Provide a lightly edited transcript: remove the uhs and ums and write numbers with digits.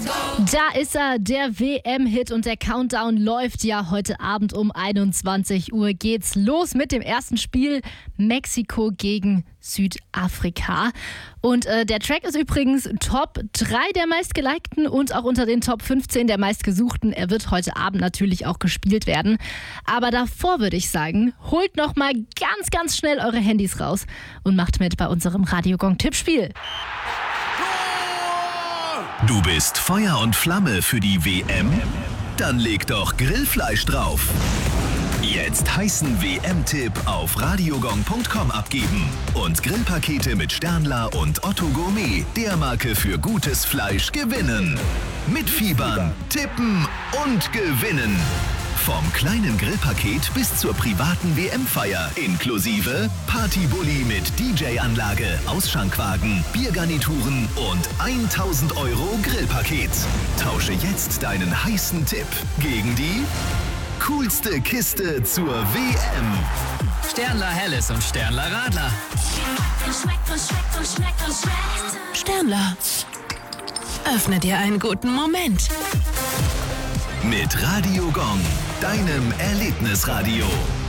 Da ist er, der WM-Hit, und der Countdown läuft ja. Heute Abend um 21 Uhr geht's los mit dem ersten Spiel Mexiko gegen Südafrika. Und der Track ist übrigens Top 3 der meistgelikten und auch unter den Top 15 der meistgesuchten. Er wird heute Abend natürlich auch gespielt werden. Aber davor würde ich sagen, holt noch mal ganz schnell eure Handys raus und macht mit bei unserem Radio Gong Tippspiel. Du bist Feuer und Flamme für die WM? Dann leg doch Grillfleisch drauf. Jetzt heißen WM-Tipp auf radiogong.com abgeben und Grillpakete mit Sternler und Otto Gourmet, der Marke für gutes Fleisch, gewinnen. Mitfiebern, tippen und gewinnen. Vom kleinen Grillpaket bis zur privaten WM-Feier inklusive Partybully mit DJ-Anlage, Ausschankwagen, Biergarnituren und 1.000 € Grillpaket. Tausche jetzt deinen heißen Tipp gegen die coolste Kiste zur WM. Sternler Helles und Sternler Radler. Sternler, öffne dir einen guten Moment. Mit Radio Gong, deinem Erlebnisradio.